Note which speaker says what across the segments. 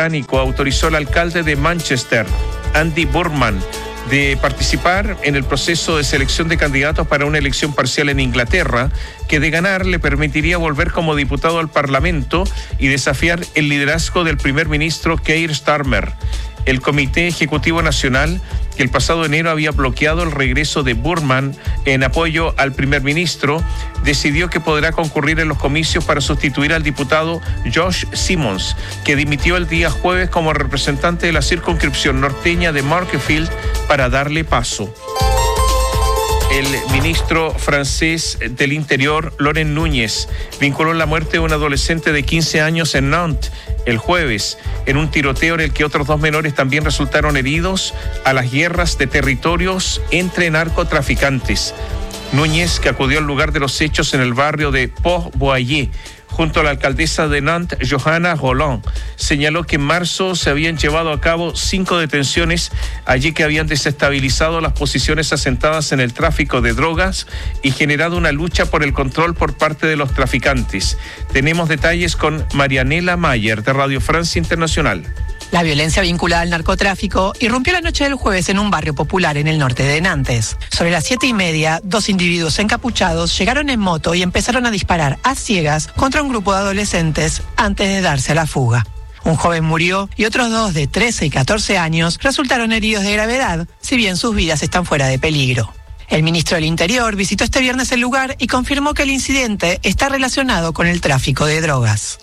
Speaker 1: británico autorizó al alcalde de Manchester, Andy Burnham, de participar en el proceso de selección de candidatos para una elección parcial en Inglaterra, que de ganar le permitiría volver como diputado al Parlamento y desafiar el liderazgo del primer ministro Keir Starmer. El Comité Ejecutivo Nacional, que el pasado enero había bloqueado el regreso de Burnham en apoyo al primer ministro, decidió que podrá concurrir en los comicios para sustituir al diputado Josh Simmons, que dimitió el día jueves como representante de la circunscripción norteña de Markfield, para darle paso. El ministro francés del Interior, Laurent Núñez, vinculó la muerte de un adolescente de 15 años en Nantes el jueves, en un tiroteo en el que otros 2 menores también resultaron heridos, a las guerras de territorios entre narcotraficantes. Núñez, que acudió al lugar de los hechos en el barrio de Port-Boyer, junto a la alcaldesa de Nantes, Johanna Roland, señaló que en marzo se habían llevado a cabo 5 detenciones allí que habían desestabilizado las posiciones asentadas en el tráfico de drogas y generado una lucha por el control por parte de los traficantes. Tenemos detalles con Marianela Mayer de Radio Francia Internacional.
Speaker 2: La violencia vinculada al narcotráfico irrumpió la noche del jueves en un barrio popular en el norte de Nantes. Sobre las 7:30, 2 individuos encapuchados llegaron en moto y empezaron a disparar a ciegas contra un grupo de adolescentes antes de darse a la fuga. Un joven murió y otros 2 de 13 y 14 años resultaron heridos de gravedad, si bien sus vidas están fuera de peligro. El ministro del Interior visitó este viernes el lugar y confirmó que el incidente está relacionado con el tráfico de drogas.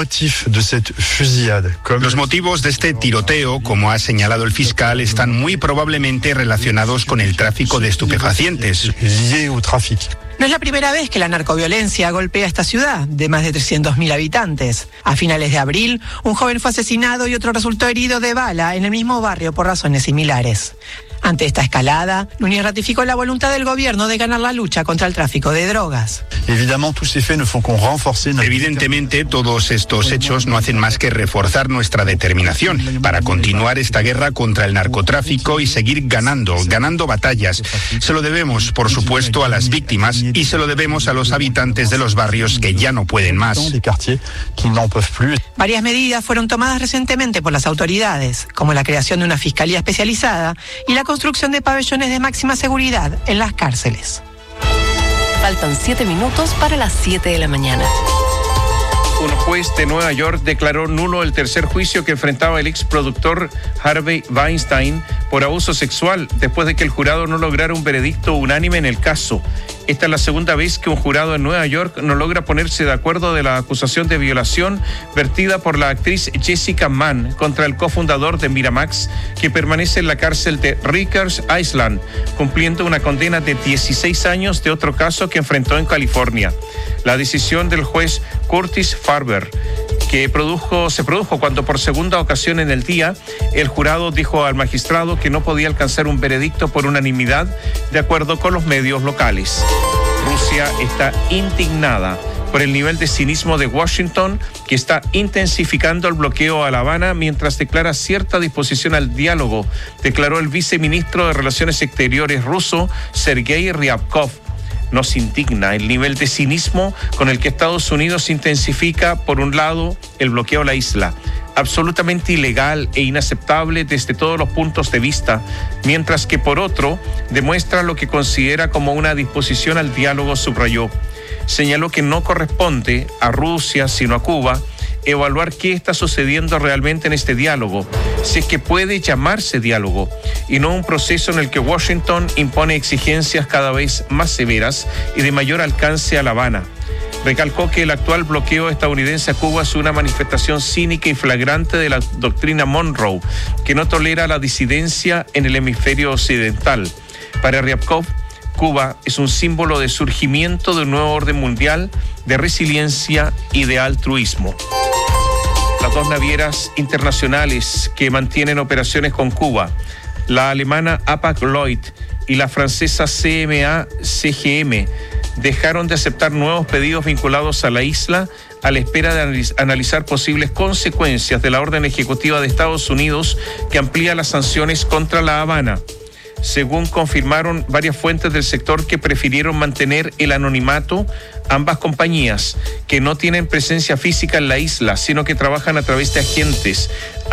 Speaker 3: Los motivos de este tiroteo, como ha señalado el fiscal, están muy probablemente relacionados con el tráfico de estupefacientes.
Speaker 2: No es la primera vez que la narcoviolencia golpea esta ciudad, de más de 300.000 habitantes. A finales de abril, un joven fue asesinado y otro resultó herido de bala en el mismo barrio por razones similares. Ante esta escalada, Núñez ratificó la voluntad del gobierno de ganar la lucha contra el tráfico de drogas.
Speaker 3: Evidentemente, todos estos hechos no hacen más que reforzar nuestra determinación para continuar esta guerra contra el narcotráfico y seguir ganando batallas. Se lo debemos, por supuesto, a las víctimas y se lo debemos a los habitantes de los barrios que ya no pueden más.
Speaker 2: Varias medidas fueron tomadas recientemente por las autoridades, como la creación de una fiscalía especializada y la construcción de pabellones de máxima seguridad en las cárceles.
Speaker 4: Faltan 7 minutos para las 7 de la mañana.
Speaker 1: Un juez de Nueva York declaró nulo el tercer juicio que enfrentaba el exproductor Harvey Weinstein por abuso sexual, después de que el jurado no lograra un veredicto unánime en el caso. Esta es la segunda vez que un jurado en Nueva York no logra ponerse de acuerdo de la acusación de violación vertida por la actriz Jessica Mann contra el cofundador de Miramax, que permanece en la cárcel de Rikers Island, cumpliendo una condena de 16 años de otro caso que enfrentó en California. La decisión del juez Curtis Farber, que se produjo cuando por segunda ocasión en el día el jurado dijo al magistrado que no podía alcanzar un veredicto por unanimidad, de acuerdo con los medios locales. Rusia está indignada por el nivel de cinismo de Washington, que está intensificando el bloqueo a La Habana mientras declara cierta disposición al diálogo, declaró el viceministro de Relaciones Exteriores ruso, Sergei Ryabkov. Nos indigna el nivel de cinismo con el que Estados Unidos intensifica, por un lado, el bloqueo a la isla, absolutamente ilegal e inaceptable desde todos los puntos de vista, mientras que por otro, demuestra lo que considera como una disposición al diálogo, subrayó. Señaló que no corresponde a Rusia, sino a Cuba, evaluar qué está sucediendo realmente en este diálogo, si es que puede llamarse diálogo, y no un proceso en el que Washington impone exigencias cada vez más severas y de mayor alcance a La Habana. Recalcó que el actual bloqueo estadounidense a Cuba es una manifestación cínica y flagrante de la doctrina Monroe, que no tolera la disidencia en el hemisferio occidental. Para Ryabkov, Cuba es un símbolo de surgimiento de un nuevo orden mundial, de resiliencia y de altruismo. Las 2 navieras internacionales que mantienen operaciones con Cuba, la alemana Hapag-Lloyd y la francesa CMA-CGM, dejaron de aceptar nuevos pedidos vinculados a la isla a la espera de analizar posibles consecuencias de la orden ejecutiva de Estados Unidos que amplía las sanciones contra La Habana. Según confirmaron varias fuentes del sector que prefirieron mantener el anonimato, ambas compañías, que no tienen presencia física en la isla, sino que trabajan a través de agentes,